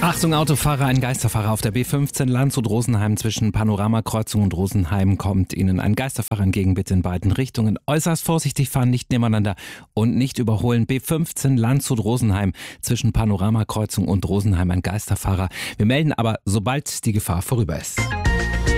Achtung Autofahrer, ein Geisterfahrer auf der B15 Landshut-Rosenheim zwischen Panoramakreuzung und Rosenheim kommt Ihnen ein Geisterfahrer entgegen, bitte in beiden Richtungen. Äußerst vorsichtig fahren, nicht nebeneinander und nicht überholen. B15 Landshut-Rosenheim zwischen Panoramakreuzung und Rosenheim ein Geisterfahrer. Wir melden aber, sobald die Gefahr vorüber ist.